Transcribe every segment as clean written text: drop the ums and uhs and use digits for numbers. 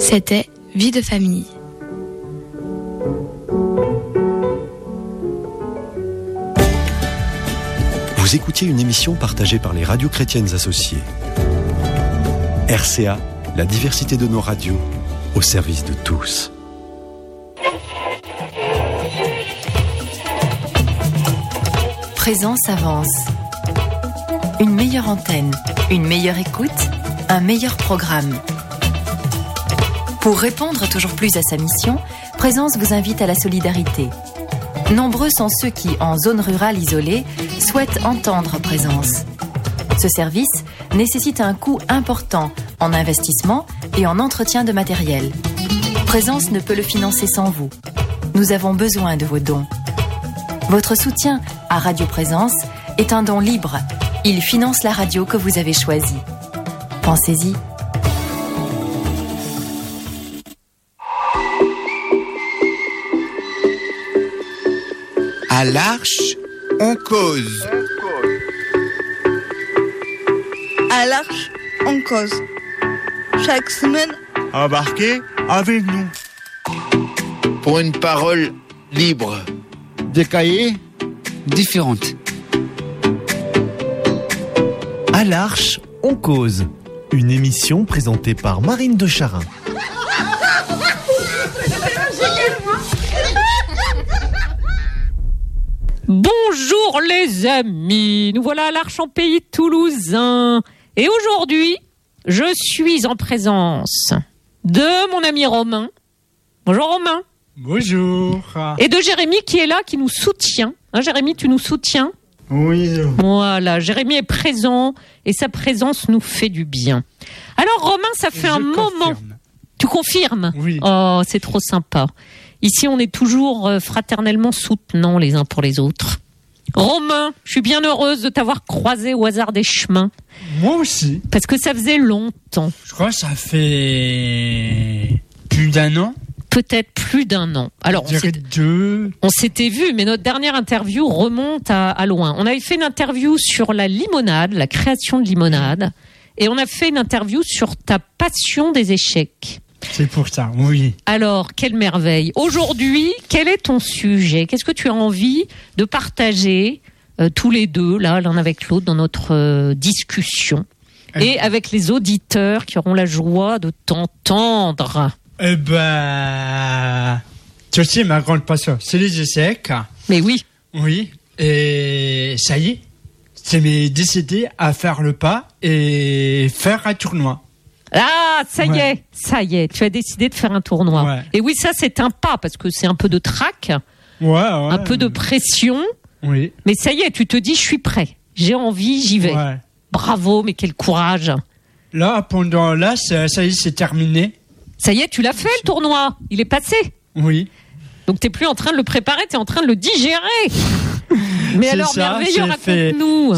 C'était Vie de famille. Vous écoutiez une émission partagée par les radios chrétiennes associées. RCA, la diversité de nos radios, au service de tous. Présence avance. Une meilleure antenne, une meilleure écoute, un meilleur programme. Pour répondre toujours plus à sa mission, Présence vous invite à la solidarité. Nombreux sont ceux qui, en zone rurale isolée, souhaitent entendre Présence. Ce service nécessite un coût important en investissement et en entretien de matériel. Présence ne peut le financer sans vous. Nous avons besoin de vos dons. Votre soutien à Radio Présence est un don libre. Il finance la radio que vous avez choisie. Pensez-y. À l'Arche, on cause. À l'Arche, on cause. Chaque semaine, embarquez avec nous. Pour une parole libre. Des cahiers différentes. À l'Arche, on cause. Une émission présentée par Marine de Charin. Bonjour les amis, nous voilà à l'Arche en pays toulousain. Et aujourd'hui, je suis en présence de mon ami Romain. Bonjour Romain. Bonjour. Et de Jérémy qui est là, qui nous soutient. Hein, Jérémy, tu nous soutiens ? Oui. Voilà, Jérémy est présent et sa présence nous fait du bien. Alors Romain, ça fait un moment. Tu confirmes ? Oui. Oh, c'est trop sympa. Ici, on est toujours fraternellement soutenants les uns pour les autres. Romain, je suis bien heureuse de t'avoir croisé au hasard des chemins. Moi aussi. Parce que ça faisait longtemps. Je crois que ça fait plus d'1 an. Peut-être plus d'1 an. Alors, on s'était vu, mais notre dernière interview remonte à loin. On avait fait une interview sur la limonade, la création de limonade, et on a fait une interview sur ta passion des échecs. C'est pour ça, oui. Alors, quelle merveille. Aujourd'hui, quel est ton sujet ? Qu'est-ce que tu as envie de partager tous les deux, là, l'un avec l'autre, dans notre discussion, et avec les auditeurs qui auront la joie de t'entendre ? Eh ben, tu sais, ma grande passion, c'est les échecs. Mais oui. Oui, et ça y est, j'ai décidé à faire le pas et faire un tournoi. Ah, ça y est, tu as décidé de faire un tournoi. Ouais. Et oui, ça c'est un pas, parce que c'est un peu de trac, un peu de pression. Oui. Mais ça y est, tu te dis, je suis prêt, j'ai envie, j'y vais. Ouais. Bravo, mais quel courage. Là, ça y est, c'est terminé. Ça y est, tu l'as fait le tournoi, il est passé. Oui. Donc t'es plus en train de le préparer, t'es en train de le digérer. Mais alors, ça, merveilleux, raconte-nous.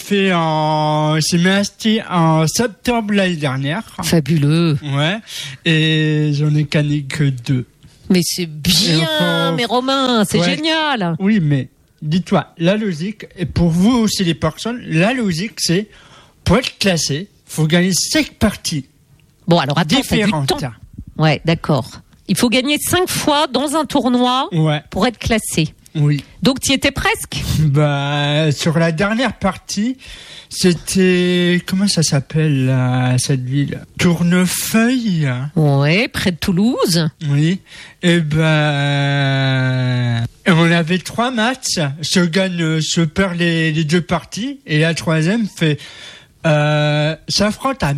C'est inscrit en septembre l'année dernière. Fabuleux. Ouais. Et j'en ai gagné que 2. Mais c'est bien, mais Romain, c'est génial. Oui, mais dis-toi, la logique, et pour vous aussi les personnes, la logique c'est, pour être classé, faut gagner 5 parties. Bon, alors attends, différentes. T'as du temps. Ouais, d'accord. Il faut gagner 5 fois dans un tournoi pour être classé. Oui. Donc, tu y étais presque. Bah, sur la dernière partie, c'était, comment ça s'appelle, cette ville? Tournefeuille. Ouais, près de Toulouse. Oui. Et ben, on avait 3 matchs. Je perds les 2 parties. Et la troisième fait, s'affronte à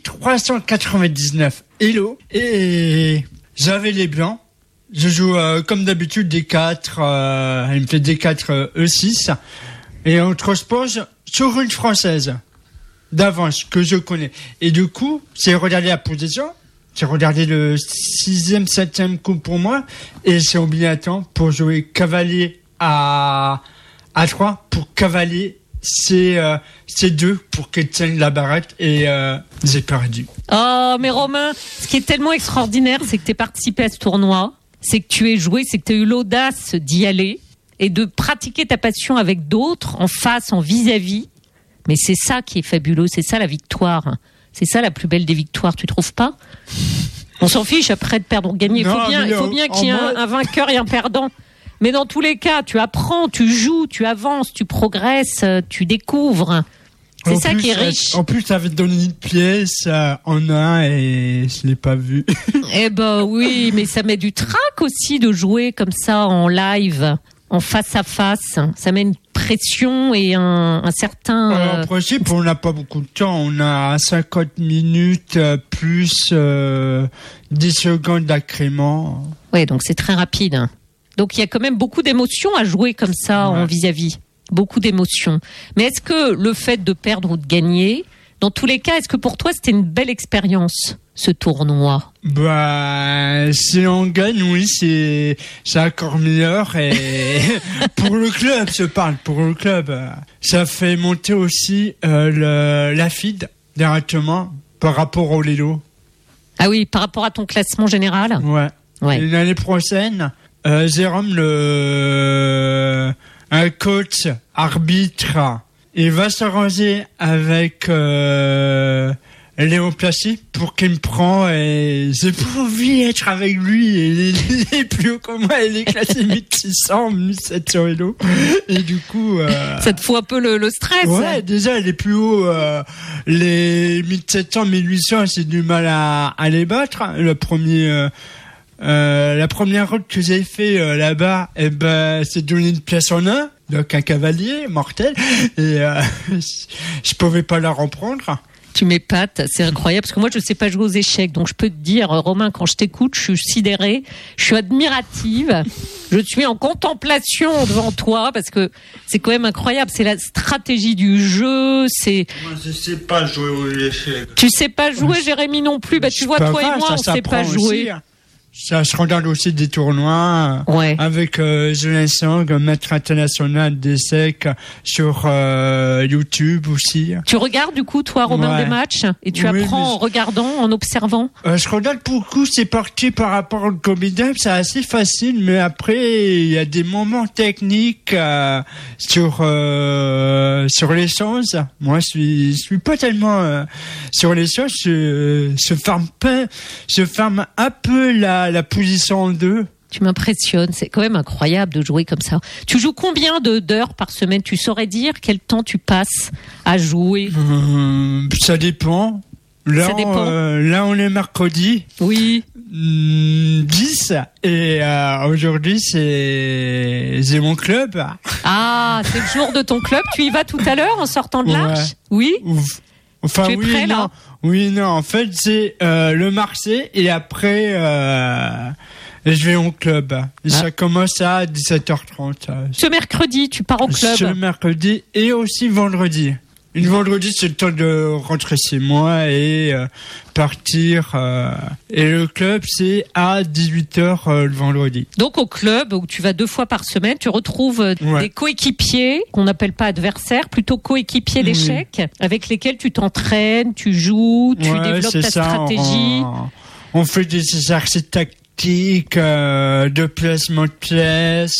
1399 Hello. Et j'avais les blancs. Je joue comme d'habitude D4, il me fait D4 E6 et on transpose sur une française d'avance que je connais. Et du coup, j'ai regardé la position, j'ai regardé le 6e, 7e coup pour moi et j'ai oublié à temps pour jouer cavalier à 3 pour cavalier C2 pour qu'elle tienne la baraque et j'ai perdu. Oh, mais Romain, ce qui est tellement extraordinaire, c'est que tu es participé à ce tournoi. C'est que tu aies joué, c'est que tu as eu l'audace d'y aller et de pratiquer ta passion avec d'autres, en face, en vis-à-vis. Mais c'est ça qui est fabuleux, c'est ça la victoire. C'est ça la plus belle des victoires, tu trouves pas ? On s'en fiche après de perdre ou de gagner. Il faut bien qu'il y ait un vainqueur et un perdant. Mais dans tous les cas, tu apprends, tu joues, tu avances, tu progresses, tu découvres. C'est ça qui est riche. En plus, ça avait donné une pièce en un et je l'ai pas vu. Eh ben oui, mais ça met du trac aussi de jouer comme ça en live, en face à face. Ça met une pression et un certain... En principe, on n'a pas beaucoup de temps. On a 50 minutes plus 10 secondes d'accrément. Oui, donc c'est très rapide. Donc il y a quand même beaucoup d'émotions à jouer comme ça en vis-à-vis. Beaucoup d'émotions. Mais est-ce que le fait de perdre ou de gagner, dans tous les cas, est-ce que pour toi c'était une belle expérience, ce tournoi? Si on gagne, oui, c'est encore meilleur. Et pour le club, pour le club, ça fait monter aussi la FIDE directement par rapport au Lelo. Ah oui, par rapport à ton classement général. Ouais. Et l'année prochaine, Jérôme, un coach arbitre, il va s'arranger avec Léon Plachy pour qu'il me prend et j'ai pas envie d'être avec lui. Il est plus haut que moi, il est classé 1600, 1700 vélo. Et du coup... ça te fout un peu le stress. Ouais, déjà, il est plus haut. Les 1700, 1800, j'ai du mal à les battre. La première route que j'ai fait là-bas, c'est donner une pièce en un, donc un cavalier mortel, et je pouvais pas la reprendre. Tu m'épates, c'est incroyable, parce que moi je sais pas jouer aux échecs, donc je peux te dire, Romain, quand je t'écoute, je suis sidérée, je suis admirative, je suis en contemplation devant toi, parce que c'est quand même incroyable, c'est la stratégie du jeu, c'est... Moi je sais pas jouer aux échecs. Tu sais pas jouer, Jérémy non plus, tu vois, toi et moi, on sait pas jouer. Aussi. Ça se regarde aussi des tournois avec Julien Sang, maître international d'échecs sur YouTube aussi. Tu regardes du coup toi Romain des matchs et tu apprends en regardant, en observant. Je regarde beaucoup, c'est parti par rapport au comédien, c'est assez facile, mais après il y a des moments techniques sur les choses. Moi je suis pas tellement sur les choses, je ferme un peu la position en deux. Tu m'impressionnes, c'est quand même incroyable de jouer comme ça. Tu joues combien d'heures par semaine? Tu saurais dire quel temps tu passes à jouer? Ça dépend. Là, on est mercredi. Oui. 10 et aujourd'hui j'ai mon club. Ah, c'est le jour de ton club. Tu y vas tout à l'heure en sortant de l'Arche? Oui. Enfin, tu es prêt, là? Oui, non, en fait, c'est le marché et après, je vais au club. Et ça commence à 17h30. Ce mercredi, tu pars au club? Ce mercredi et aussi vendredi. Le vendredi, c'est le temps de rentrer chez moi et partir. Et le club, c'est à 18h le vendredi. Donc au club, où tu vas 2 fois par semaine, tu retrouves des coéquipiers, qu'on n'appelle pas adversaires, plutôt coéquipiers d'échecs, avec lesquels tu t'entraînes, tu joues, tu développes ta stratégie. On fait des exercices tactiques, de placement de pièces.